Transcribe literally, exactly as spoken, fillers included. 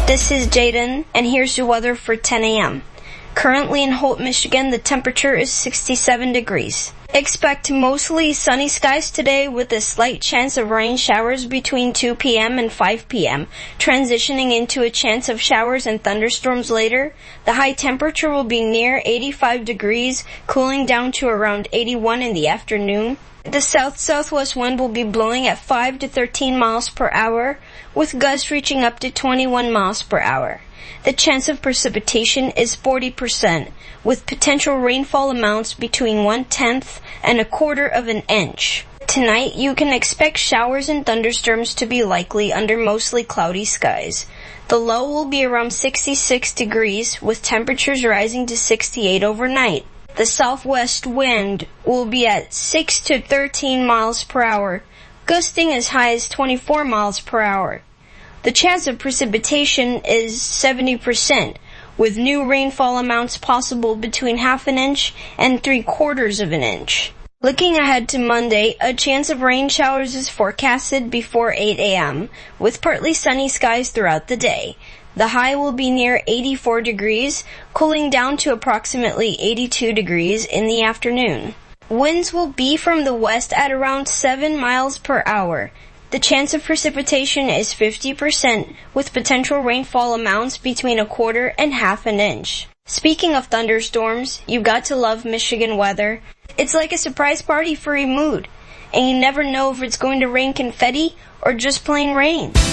This is Jaden, and here's your weather for ten a.m. Currently in Holt, Michigan, the temperature is sixty-seven degrees. Expect mostly sunny skies today with a slight chance of rain showers between two p.m. and five p.m., transitioning into a chance of showers and thunderstorms later. The high temperature will be near eighty-five degrees, cooling down to around eighty-one in the afternoon. The south-southwest wind will be blowing at five to thirteen miles per hour, with gusts reaching up to twenty-one miles per hour. The chance of precipitation is forty percent, with potential rainfall amounts between one-tenth and a quarter of an inch. Tonight, you can expect showers and thunderstorms to be likely under mostly cloudy skies. The low will be around sixty-six degrees, with temperatures rising to sixty-eight overnight. The southwest wind will be at six to thirteen miles per hour, gusting as high as twenty-four miles per hour. The chance of precipitation is seventy percent, with new rainfall amounts possible between half an inch and three quarters of an inch. Looking ahead to Monday, a chance of rain showers is forecasted before eight a.m., with partly sunny skies throughout the day. The high will be near eighty-four degrees, cooling down to approximately eighty-two degrees in the afternoon. Winds will be from the west at around seven miles per hour. The chance of precipitation is fifty percent, with potential rainfall amounts between a quarter and half an inch. Speaking of thunderstorms, you've got to love Michigan weather. It's like a surprise party for your mood, and you never know if it's going to rain confetti or just plain rain.